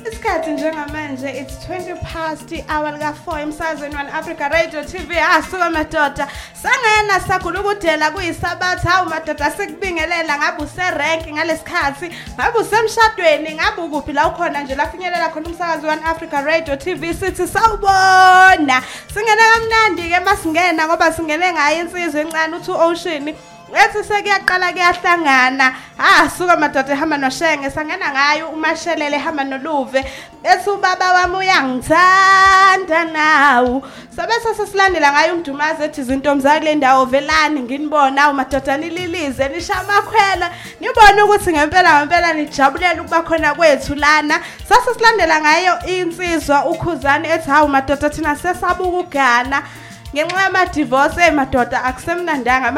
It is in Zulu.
Isikhathi njengamanje it's 20 past hour lika-4 emsakazweni Africa Radio TV. Asuka madoda sangena sakhula ukudela kuyisabatha. Hawu madoda sikubingelela ngabe userank ngalesikhathi, ngabe usemshadweni, ngabe ukuphi la ukhona nje lafinyelela khona umsakazi Africa Radio TV. Sithi sawubona singena kamnandi ke masingena ngoba singene ngayo insizwe encane uthi Ocean. Ethi sekuyaqala kuyahlangana. Suka madoda ehamba noShenge sangena ngayo uMashelele ehamba noLuve. Ethi ubaba wami uyangithanda nawu. Sabese sesilandela ngayo uMdumazi ethi izintombi kule ndawo velani nginibona umadoda nililize nishamakhwela. Nibona ukuthi ngempela nijabulela ukuba khona kwethu lana. Sasilandela ngayo insizwa uKhuzani ethi hawu madoda thina sesabuka ugana. Ngenxa yama divorce madoda akusemnandanga.